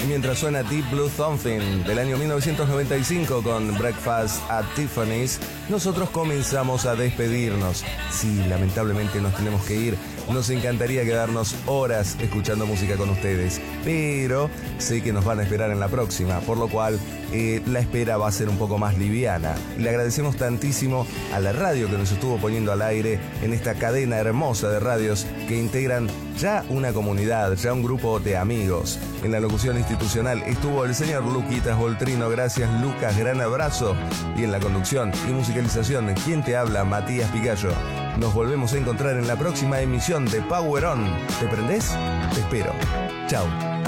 Y mientras suena Deep Blue Something del año 1995 con Breakfast at Tiffany's, nosotros comenzamos a despedirnos. Sí, lamentablemente nos tenemos que ir. Nos encantaría quedarnos horas escuchando música con ustedes, pero sé que nos van a esperar en la próxima, por lo cual la espera va a ser un poco más liviana. Le agradecemos tantísimo a la radio que nos estuvo poniendo al aire en esta cadena hermosa de radios que integran ya una comunidad, ya un grupo de amigos. En la locución institucional estuvo el señor Luquitas Voltrino, gracias Lucas, gran abrazo. Y en la conducción y musicalización, ¿quién te habla? Matías Picayo. Nos volvemos a encontrar en la próxima emisión de Power On. ¿Te prendés? Te espero. Chao.